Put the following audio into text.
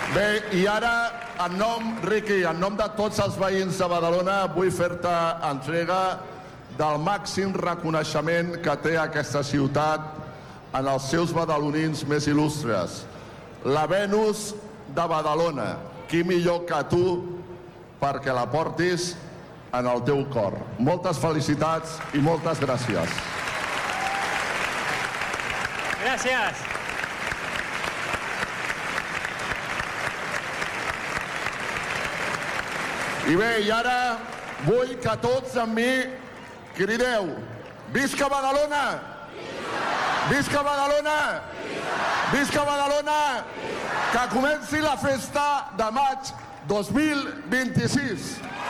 Bé, i ara, Riqui, en nom de tots els veïns de Badalona, vull fer-te entrega del màxim reconeixement que té aquesta ciutat en els seus badalonins més il·lustres. La Venus de Badalona. Qui millor que tu perquè la portis en el teu cor. Moltes felicitats i moltes gràcies. Gràcies. I bé, i ara vull que tots amb mi crideu: Visca Badalona! Visca Badalona! Visca Badalona! Que comenci la festa de maig 2026.